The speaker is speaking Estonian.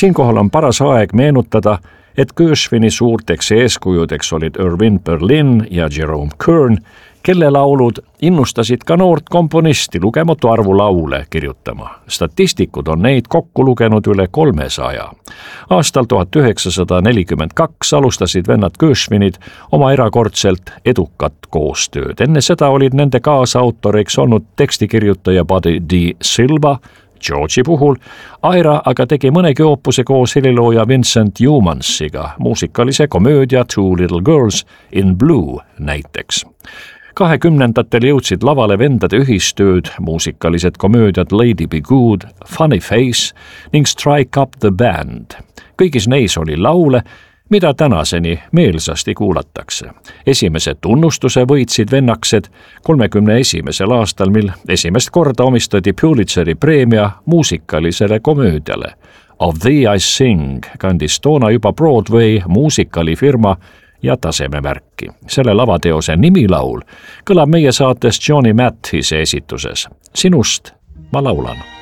Siinkohal on paras aeg meenutada, et Gershwini suurteks eeskujudeks olid Irving Berlin ja Jerome Kern, kelle laulud innustasid ka noort komponisti lugematu arvu laule kirjutama. Statistikud on neid kokku lugenud üle 300. Aastal 1942 alustasid vennad Gershwinid oma erakordselt edukat koostööd. Enne seda olid nende kaasautoriks olnud tekstikirjutaja Buddy D. Silva, George'i puhul, Aira aga tegi mõnegi oopuse koos helilooja Vincent Youmaniga, muusikalise komöödia Two Little Girls in Blue näiteks. 20-ndatel jõudsid lavale vendade ühistööd, muusikalised komöödiad Lady Be Good, Funny Face ning Strike Up the Band. Kõigis neis oli laule, mida tänaseni meelsasti kuulatakse. Esimese tunnustuse võitsid vennaksed 31. aastal, mil esimest korda omistati Pulitzeri preemia muusikalisele komöödiale. Of Thee I Sing kandis toona juba Broadway muusikalifirma ja tasememärki. Selle lavateose nimilaul kõlab meie saates Johnny Mathise esituses. Sinust ma laulan.